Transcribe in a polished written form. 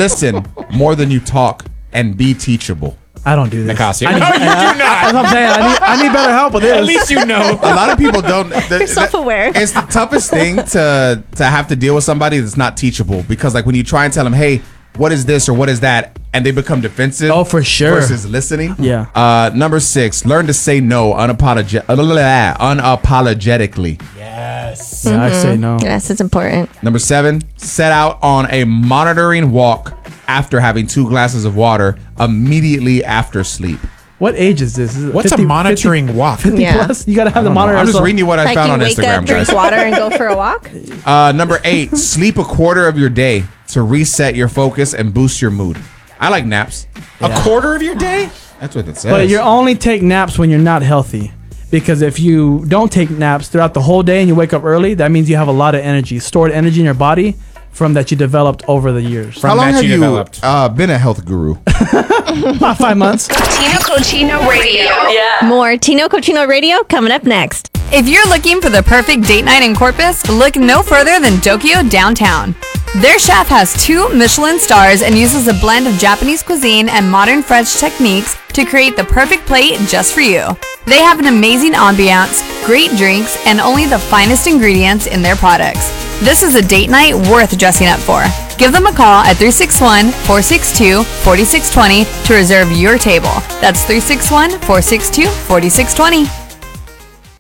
listen more than you talk, and be teachable. I don't do this. Nicasia. I need, No, you do not. That's what I'm saying. I need better help with this. At least you know. A lot of people don't. You're self-aware. It's the toughest thing to have to deal with somebody that's not teachable, because like when you try and tell them, hey, what is this or what is that, and they become defensive. Oh, for sure. Versus listening. Yeah. Number 6, learn to say no unapologetically. Yes. Yeah, I say no. Yes, it's important. Number 7, set out on a monitoring walk after having 2 glasses of water immediately after sleep. What age is this? Is it What's 50, a monitoring walk? 50 Yeah. plus? You got to have the monitor. I'm just so- reading you what I Like found you on wake Instagram, up, drink guys. water, and go for a walk. Number 8, sleep a quarter of your day to reset your focus and boost your mood. I like naps. A quarter of your day? That's what it says. But you only take naps when you're not healthy. Because if you don't take naps throughout the whole day and you wake up early, that means you have a lot of energy, stored energy in your body from that you developed over the years. How long that have you you developed. been a health guru? About 5 months. Tino Cochino Radio. Yeah. More Tino Cochino Radio coming up next. If you're looking for the perfect date night in Corpus, look no further than Tokyo Downtown. Their chef has 2 Michelin stars and uses a blend of Japanese cuisine and modern French techniques to create the perfect plate just for you. They have an amazing ambiance, great drinks, and only the finest ingredients in their products. This is a date night worth dressing up for. Give them a call at 361-462-4620 to reserve your table. That's 361-462-4620.